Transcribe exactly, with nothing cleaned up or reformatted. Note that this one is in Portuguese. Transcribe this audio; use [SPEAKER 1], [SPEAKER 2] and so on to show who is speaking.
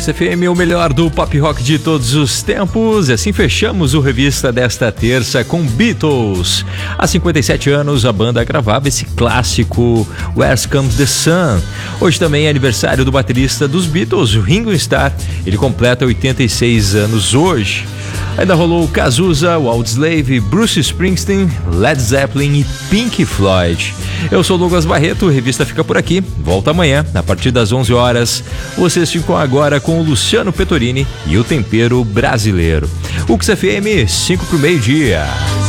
[SPEAKER 1] X F M, o melhor do pop rock de todos os tempos. E assim fechamos o Revista desta terça com Beatles. Há cinquenta e sete anos a banda gravava esse clássico Where Comes the Sun. Hoje também é aniversário do baterista dos Beatles, o Ringo Starr. Ele completa oitenta e seis anos hoje. Ainda rolou Cazuza, Audioslave, Bruce Springsteen, Led Zeppelin e Pink Floyd. Eu sou Douglas Barreto, a revista fica por aqui. Volta amanhã, a partir das onze horas. Vocês ficam agora com o Luciano Petorini e o Tempero Brasileiro. U X F M, cinco para o meio-dia.